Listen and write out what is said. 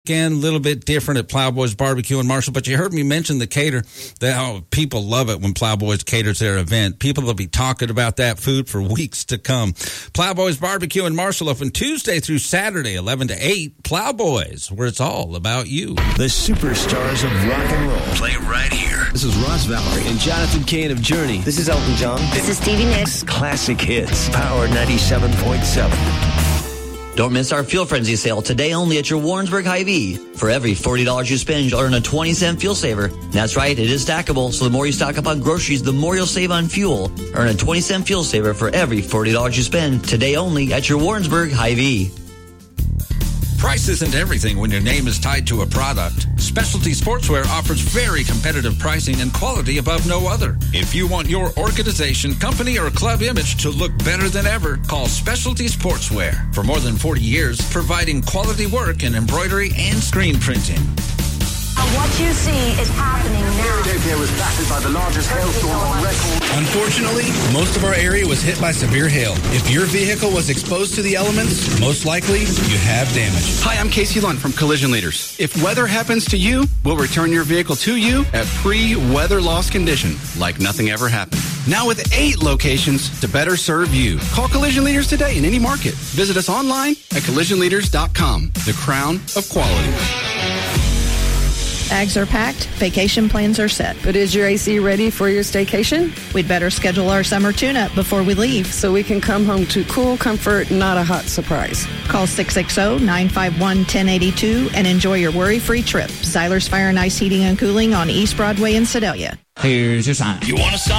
Again, a little bit different at Plowboys Barbecue in Marshall, but you heard me mention the cater. How people love it when Plowboys caters their event. People will be talking about that food for weeks to come. Plowboys Barbecue in Marshall open Tuesday through Saturday, 11 to 8. Plowboys, where it's all about you. The superstars of rock and roll play right here. This is Ross Valerie and Jonathan Cain of Journey. This is Elton John. This is Stevie Nicks. Classic hits. Power 97.7. Don't miss our Fuel Frenzy sale today only at your Warrensburg Hy-Vee. For every $40 you spend, you'll earn a 20-cent fuel saver. That's right, it is stackable, so the more you stock up on groceries, the more you'll save on fuel. Earn a 20-cent fuel saver for every $40 you spend today only at your Warrensburg Hy-Vee. Price isn't everything when your name is tied to a product. Specialty Sportswear offers very competitive pricing and quality above no other. If you want your organization, company, or club image to look better than ever, call Specialty Sportswear. For more than 40 years, providing quality work in embroidery and screen printing. What you see is happening now. Ethiopia was battered by the largest hailstorm on record. Unfortunately, most of our area was hit by severe hail. If your vehicle was exposed to the elements, most likely you have damage. Hi, I'm Casey Lund from Collision Leaders. If weather happens to you, we'll return your vehicle to you at pre-weather loss condition, like nothing ever happened. Now with 8 locations to better serve you. Call Collision Leaders today in any market. Visit us online at collisionleaders.com. The crown of quality. Bags are packed, vacation plans are set. But is your AC ready for your staycation? We'd better schedule our summer tune-up before we leave. So we can come home to cool comfort, not a hot surprise. Call 660-951-1082 and enjoy your worry-free trip. Zyler's Fire and Ice Heating and Cooling on East Broadway in Sedalia. Here's your sign. You want to sign?